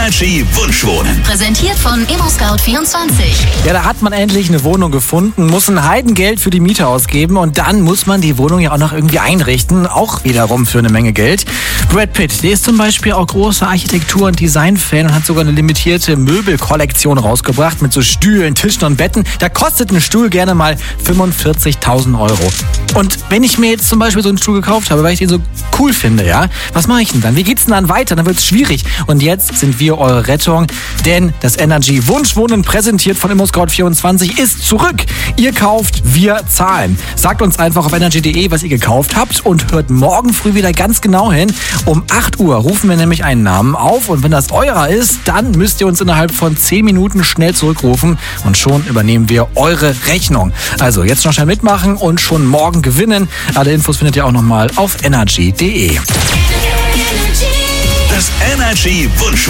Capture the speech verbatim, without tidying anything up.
Energy Wunschwohnen. Präsentiert von ImmoScout vierundzwanzig. Ja, da hat man endlich eine Wohnung gefunden, muss ein Heidengeld für die Miete ausgeben und dann muss man die Wohnung ja auch noch irgendwie einrichten, auch wiederum für eine Menge Geld. Brad Pitt, der ist zum Beispiel auch großer Architektur- und Design-Fan und hat sogar eine limitierte Möbelkollektion rausgebracht mit so Stühlen, Tischen und Betten. Da kostet ein Stuhl gerne mal fünfundvierzigtausend Euro. Und wenn ich mir jetzt zum Beispiel so einen Stuhl gekauft habe, weil ich den so cool finde, ja, was mache ich denn dann? Wie geht's denn dann weiter? Dann wird's schwierig. Und jetzt sind wir eure Rettung, denn das Energy Wunschwohnen, präsentiert von ImmoScout vierundzwanzig, ist zurück. Ihr kauft, wir zahlen. Sagt uns einfach auf energy punkt de, was ihr gekauft habt und hört morgen früh wieder ganz genau hin. Um acht Uhr rufen wir nämlich einen Namen auf und wenn das eurer ist, dann müsst ihr uns innerhalb von zehn Minuten schnell zurückrufen und schon übernehmen wir eure Rechnung. Also jetzt noch schnell mitmachen und schon morgen gewinnen. Alle Infos findet ihr auch nochmal auf energy punkt de. Das Energy Wunschwohnen.